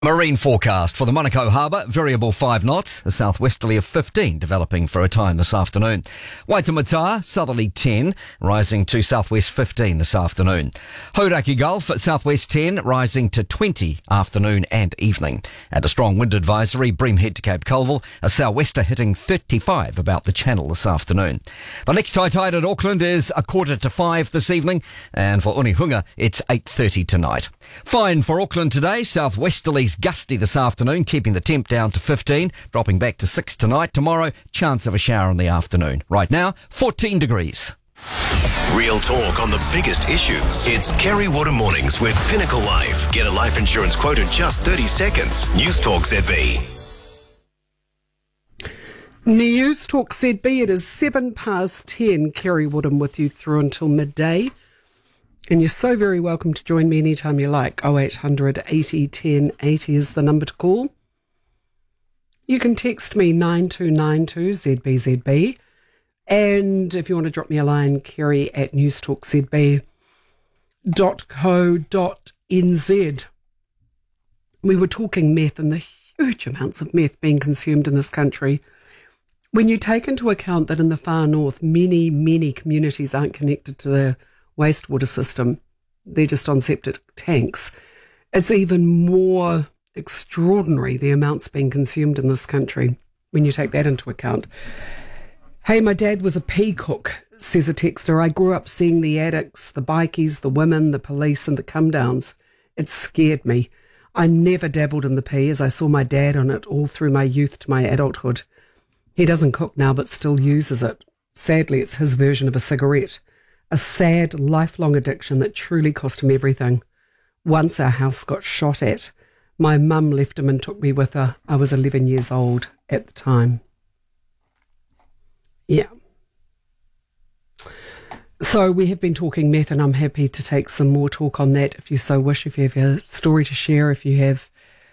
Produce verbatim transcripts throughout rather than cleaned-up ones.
Marine forecast for the Monaco Harbour, variable five knots, a southwesterly of fifteen developing for a time this afternoon. Waitemata, southerly ten, rising to southwest fifteen this afternoon. Hauraki Gulf at southwest ten, rising to twenty afternoon and evening. And a strong wind advisory, Bream Head to Cape Colville, a sou'wester hitting thirty-five about the channel this afternoon. The next high tide at Auckland is a quarter to five this evening, and for Unihunga it's eight thirty tonight. Fine for Auckland today, southwesterlies gusty this afternoon, keeping the temp down to fifteen, dropping back to six tonight. Tomorrow, chance of a shower in the afternoon. Right now, fourteen degrees. Real talk on the biggest issues. It's Kerry Water Mornings with Pinnacle Life. Get a life insurance quote in just thirty seconds. News Talk Z B. News Talk Z B, it is seven past ten. Kerry Woodham with you through until midday. And you're so very welcome to join me anytime you like. oh eight hundred eighty ten eighty is the number to call. You can text me nine two nine two Z B Z B. And if you want to drop me a line, Kerry at newstalkzb dot co dot n z. We were talking meth and the huge amounts of meth being consumed in this country. When you take into account that in the far north, many, many communities aren't connected to the wastewater system, they're just on septic tanks, it's even more extraordinary the amounts being consumed in this country when you take that into account. Hey, my dad was a pea cook, says a texter. I grew up seeing the addicts, the bikies, the women, the police and the come-downs. It scared me. I never dabbled in the pea as I saw my dad on it all through my youth to my adulthood. He doesn't cook now but still uses it. Sadly, it's his version of a cigarette. A sad, lifelong addiction that truly cost him everything. Once our house got shot at. My mum left him and took me with her. I was eleven years old at the time. Yeah. So we have been talking meth, and I'm happy to take some more talk on that if you so wish, if you have a story to share, if you have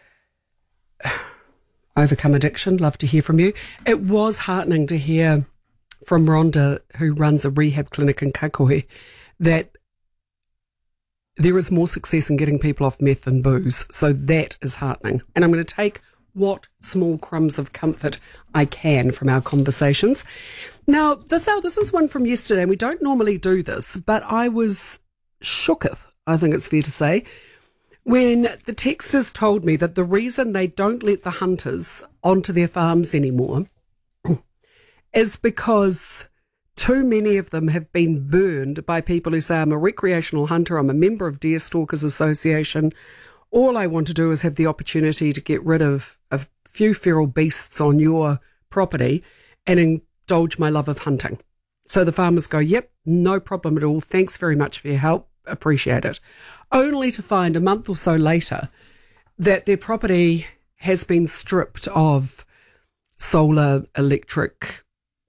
overcome addiction. Love to hear from you. It was heartening to hear from Rhonda, who runs a rehab clinic in Kakohe, that there is more success in getting people off meth than booze. So that is heartening. And I'm going to take what small crumbs of comfort I can from our conversations. Now, this, uh, this is one from yesterday, and we don't normally do this, but I was shooketh, I think it's fair to say, when the texters told me that the reason they don't let the hunters onto their farms anymore is because too many of them have been burned by people who say, I'm a recreational hunter, I'm a member of Deer Stalkers Association. All I want to do is have the opportunity to get rid of a few feral beasts on your property and indulge my love of hunting. So the farmers go, yep, no problem at all. Thanks very much for your help. Appreciate it. Only to find a month or so later that their property has been stripped of solar, electric,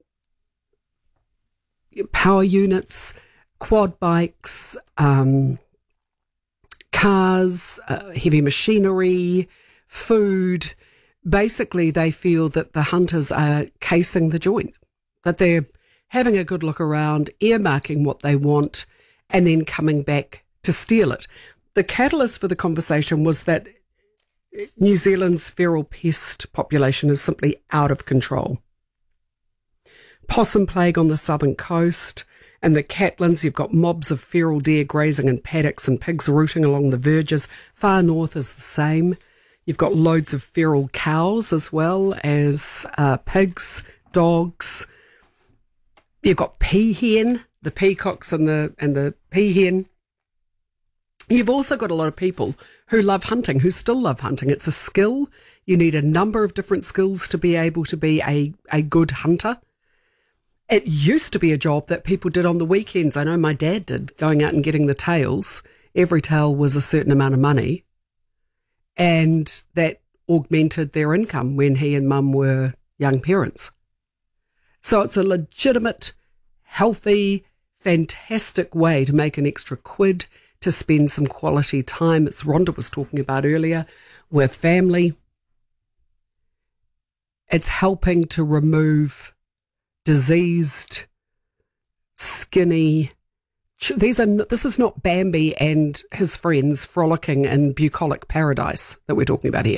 power units, quad bikes, um, cars, uh, heavy machinery, food. Basically, they feel that the hunters are casing the joint, that they're having a good look around, earmarking what they want, and then coming back to steal it. The catalyst for the conversation was that New Zealand's feral pest population is simply out of control. Possum plague on the southern coast, and the Catlins, you've got mobs of feral deer grazing in paddocks and pigs rooting along the verges. Far north is the same. You've got loads of feral cows as well as uh, pigs, dogs. You've got peahen, the peacocks and the and the peahen. You've also got a lot of people who love hunting, who still love hunting. It's a skill. You need a number of different skills to be able to be a, a good hunter. It used to be a job that people did on the weekends. I know my dad did, going out and getting the tails. Every tail was a certain amount of money, and that augmented their income when he and mum were young parents. So it's a legitimate, healthy, fantastic way to make an extra quid, to spend some quality time, as Rhonda was talking about earlier, with family. It's helping to remove diseased, skinny, these are this is not Bambi and his friends frolicking in bucolic paradise that we're talking about here.